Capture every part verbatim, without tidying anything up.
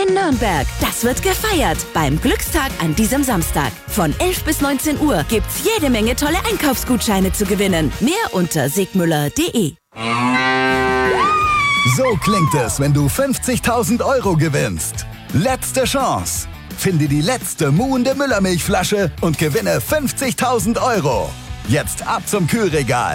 in Nürnberg. Das wird gefeiert beim Glückstag an diesem Samstag. Von elf bis neunzehn Uhr gibt's jede Menge tolle Einkaufsgutscheine zu gewinnen. Mehr unter sigmüller punkt de. So klingt es, wenn du fünfzigtausend Euro gewinnst. Letzte Chance. Finde die letzte muhende Müllermilchflasche und gewinne fünfzigtausend Euro. Jetzt ab zum Kühlregal.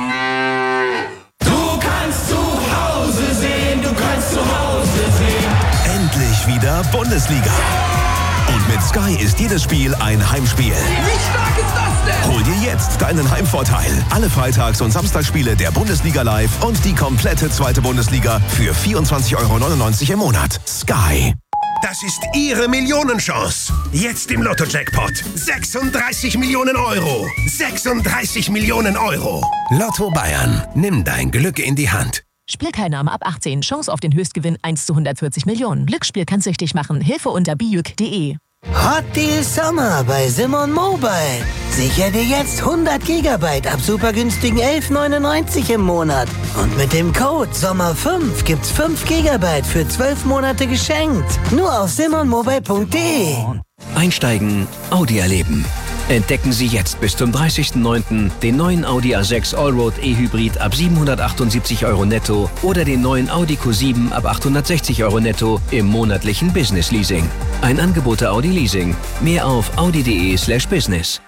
Du kannst zu Hause sehen, du kannst zu Hause sehen. Endlich wieder Bundesliga. Und mit Sky ist jedes Spiel ein Heimspiel. Wie stark ist das denn? Hol dir jetzt deinen Heimvorteil. Alle Freitags- und Samstagsspiele der Bundesliga live und die komplette zweite Bundesliga für vierundzwanzig Euro neunundneunzig im Monat. Sky. Das ist Ihre Millionenchance. Jetzt im Lotto-Jackpot. sechsunddreißig Millionen Euro. sechsunddreißig Millionen Euro. Lotto Bayern. Nimm dein Glück in die Hand. Spielteilnahme ab achtzehn. Chance auf den Höchstgewinn eins zu hundertvierzig Millionen. Glücksspiel kann süchtig machen. Hilfe unter bijuk punkt de. Hot Deal Sommer bei Simon Mobile. Sicher dir jetzt hundert Gigabyte ab super günstigen elf neunundneunzig im Monat. Und mit dem Code Sommer fünf gibt's fünf Gigabyte für zwölf Monate geschenkt. Nur auf simon mobile punkt de. Einsteigen, Audi erleben. Entdecken Sie jetzt bis zum dreißigsten neunten den neuen Audi A sechs Allroad E-Hybrid ab siebenhundertachtundsiebzig Euro netto oder den neuen Audi Q sieben ab achthundertsechzig Euro netto im monatlichen Business Leasing. Ein Angebot der Audi Leasing. Mehr auf audi punkt de slash business.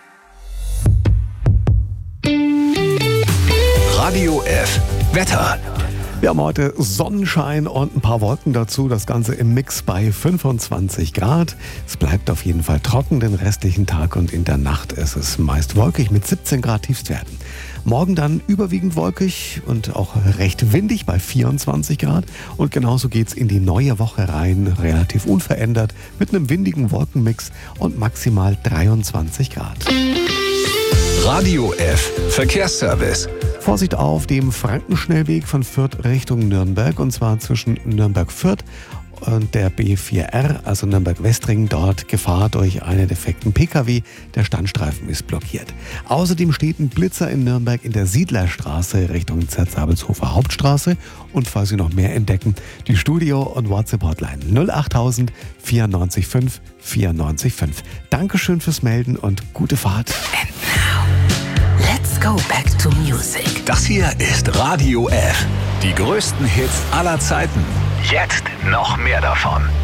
Radio F. Wetter. Wir haben heute Sonnenschein und ein paar Wolken dazu. Das Ganze im Mix bei fünfundzwanzig Grad. Es bleibt auf jeden Fall trocken den restlichen Tag und in der Nacht ist es meist wolkig mit siebzehn Grad Tiefstwerten. Morgen dann überwiegend wolkig und auch recht windig bei vierundzwanzig Grad. Und genauso geht's in die neue Woche rein, relativ unverändert mit einem windigen Wolkenmix und maximal dreiundzwanzig Grad. Radio F. Verkehrsservice. Vorsicht auf dem Frankenschnellweg von Fürth Richtung Nürnberg, und zwar zwischen Nürnberg-Fürth und der B vier R, also Nürnberg-Westring. Dort Gefahr durch einen defekten Pkw. Der Standstreifen ist blockiert. Außerdem steht ein Blitzer in Nürnberg in der Siedlerstraße Richtung Zerzabelshofer Hauptstraße. Und falls Sie noch mehr entdecken, die Studio- und WhatsApp-Hotline null achttausend vierundneunzig fünf vierundneunzig fünf. Dankeschön fürs Melden und gute Fahrt. And now, let's go back to music. Das hier ist Radio F. Die größten Hits aller Zeiten. Jetzt noch mehr davon.